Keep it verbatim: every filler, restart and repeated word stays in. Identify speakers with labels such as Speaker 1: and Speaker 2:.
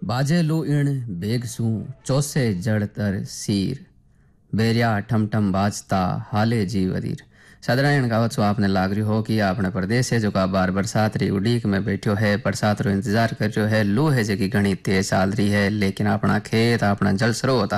Speaker 1: बाजे लो इण बेगसू चौसे जड़ तर सीर बेरिया ठम ठम बाजता हाले जीवदीर। साधारण कहावत सो आपने लाग रही हो कि आपने प्रदेश है जो का बार बरसात री उड़ीक में बैठो है, बरसात रो इंतजार कर रहो है, लू है जकी घनी तेज चाल रही है, लेकिन अपना खेत अपना जल स्रोत